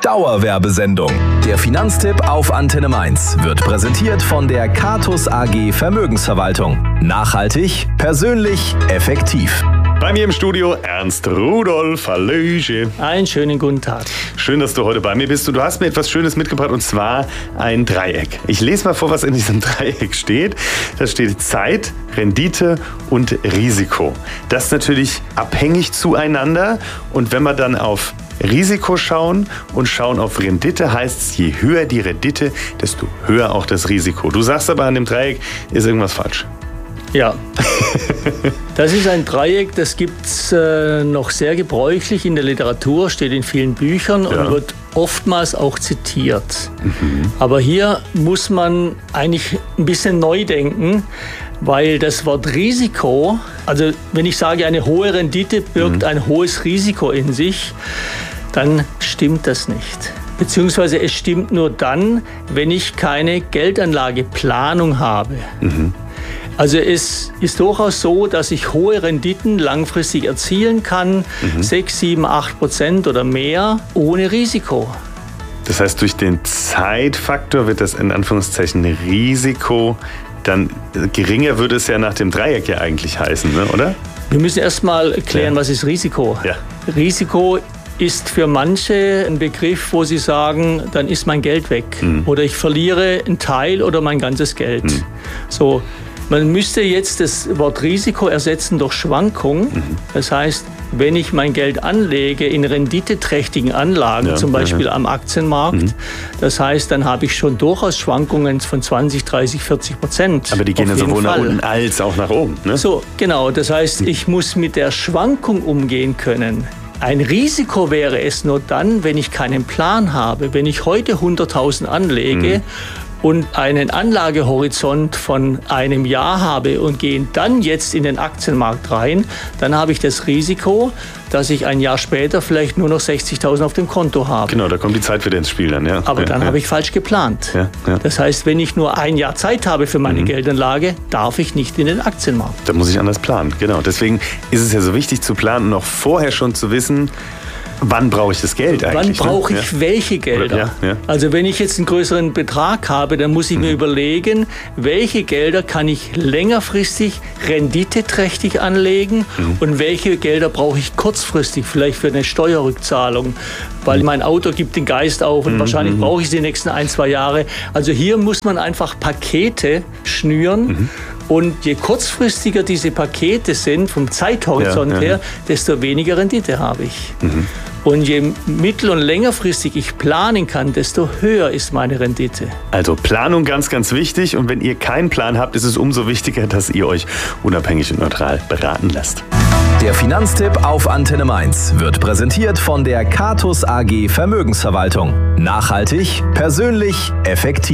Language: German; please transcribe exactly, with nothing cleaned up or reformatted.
Dauerwerbesendung. Der Finanztipp auf Antenne Mainz wird präsentiert von der Catus A G Vermögensverwaltung. Nachhaltig, persönlich, effektiv. Bei mir im Studio Ernst Rudolf. Hallöchen. Einen schönen guten Tag. Schön, dass du heute bei mir bist. Du hast mir etwas Schönes mitgebracht, und zwar ein Dreieck. Ich lese mal vor, was in diesem Dreieck steht. Da steht Zeit, Rendite und Risiko. Das ist natürlich abhängig zueinander. Und wenn wir dann auf Risiko schauen und schauen auf Rendite, heißt es, je höher die Rendite, desto höher auch das Risiko. Du sagst aber, an dem Dreieck ist irgendwas falsch. Ja, das ist ein Dreieck, das gibt es äh, noch sehr gebräuchlich in der Literatur, steht in vielen Büchern, ja, und wird oftmals auch zitiert. Mhm. Aber hier muss man eigentlich ein bisschen neu denken, weil das Wort Risiko, also wenn ich sage, eine hohe Rendite birgt mhm. ein hohes Risiko in sich, dann stimmt das nicht. Beziehungsweise es stimmt nur dann, wenn ich keine Geldanlageplanung habe. Mhm. Also es ist durchaus so, dass ich hohe Renditen langfristig erzielen kann, mhm. sechs, sieben, acht Prozent oder mehr, ohne Risiko. Das heißt, durch den Zeitfaktor wird das in Anführungszeichen Risiko dann geringer, würde es ja nach dem Dreieck ja eigentlich heißen, ne, oder? Wir müssen erst mal klären, ja. was ist Risiko? Ja. Risiko ist für manche ein Begriff, wo sie sagen, dann ist mein Geld weg. Mhm. Oder ich verliere einen Teil oder mein ganzes Geld. Mhm. So. Man müsste jetzt das Wort Risiko ersetzen durch Schwankung. Mhm. Das heißt, wenn ich mein Geld anlege in renditeträchtigen Anlagen, ja, zum Beispiel ja. am Aktienmarkt, mhm. das heißt, dann habe ich schon durchaus Schwankungen von zwanzig, dreißig, vierzig Prozent. Aber die gehen ja sowohl nach unten als auch nach oben, ne? So, genau. Das heißt, mhm. ich muss mit der Schwankung umgehen können. Ein Risiko wäre es nur dann, wenn ich keinen Plan habe. Wenn ich heute hunderttausend anlege, mhm. und einen Anlagehorizont von einem Jahr habe und gehe dann jetzt in den Aktienmarkt rein, dann habe ich das Risiko, dass ich ein Jahr später vielleicht nur noch sechzigtausend auf dem Konto habe. Genau, da kommt die Zeit wieder ins Spiel dann, ja. Aber ja, dann ja. habe ich falsch geplant. Ja, ja. Das heißt, wenn ich nur ein Jahr Zeit habe für meine mhm. Geldanlage, darf ich nicht in den Aktienmarkt. Da muss ich anders planen, genau. Deswegen ist es ja so wichtig zu planen, noch vorher schon zu wissen, wann brauche ich das Geld eigentlich? Wann brauche ne? ich ja. welche Gelder? Ja, ja. Also wenn ich jetzt einen größeren Betrag habe, dann muss ich mhm. mir überlegen, welche Gelder kann ich längerfristig renditeträchtig anlegen mhm. und welche Gelder brauche ich kurzfristig, vielleicht für eine Steuerrückzahlung, weil mhm. mein Auto gibt den Geist auf und mhm. wahrscheinlich brauche ich sie die nächsten ein, zwei Jahre. Also hier muss man einfach Pakete schnüren. Mhm. Und je kurzfristiger diese Pakete sind, vom Zeithorizont ja, ja. her, desto weniger Rendite habe ich. Mhm. Und je mittel- und längerfristig ich planen kann, desto höher ist meine Rendite. Also Planung ganz, ganz wichtig. Und wenn ihr keinen Plan habt, ist es umso wichtiger, dass ihr euch unabhängig und neutral beraten lasst. Der Finanztipp auf Antenne Mainz wird präsentiert von der Catus A G Vermögensverwaltung. Nachhaltig, persönlich, effektiv.